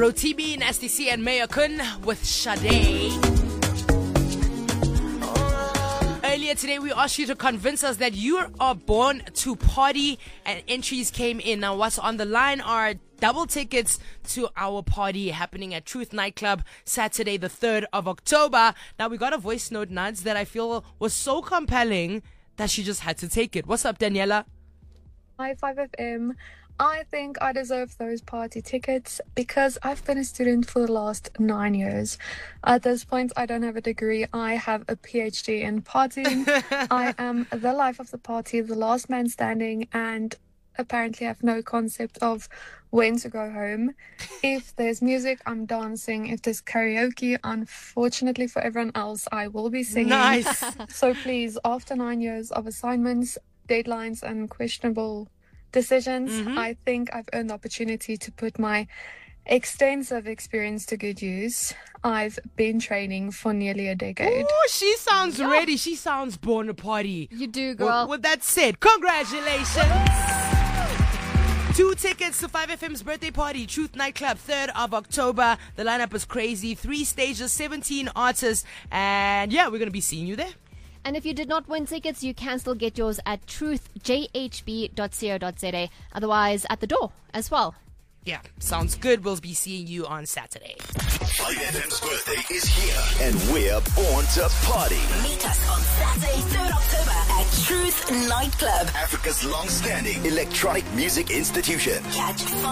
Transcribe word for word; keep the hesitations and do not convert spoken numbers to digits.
Rotimi, Nasty C, and Mayor Kun with Sade. Earlier today, we asked you to convince us that you are born to party, and entries came in. Now, what's on the line are double tickets to our party happening at Truth Nightclub Saturday, the third of October. Now, we got a voice note, Nads, that I feel was so compelling that she just had to take it. What's up, Daniela? Hi, five F M. I think I deserve those party tickets because I've been a student for the last nine years. At this point, I don't have a degree. I have a P H D in partying. I am the life of the party, the last man standing, and apparently have no concept of when to go home. If there's music, I'm dancing. If there's karaoke, unfortunately for everyone else, I will be singing. Nice. So please, after nine years of assignments, deadlines, and questionable decisions, mm-hmm. I think I've earned the opportunity to put my extensive experience to good use. I've been training for nearly a decade. Ooh, she sounds yeah. ready. She sounds born to party. You do, girl. Well, with that said, congratulations. Two tickets to five F M's birthday party, Truth Nightclub, third of October. The lineup is crazy. Three stages, seventeen artists. And yeah, we're going to be seeing you there. And if you did not win tickets, you can still get yours at truth j h b dot co dot z a. Otherwise, at the door as well. Yeah, sounds good. We'll be seeing you on Saturday. five F M's birthday is here, and we're born to party. Meet us on Saturday, third of October at Truth Nightclub, Africa's long-standing electronic music institution. Catch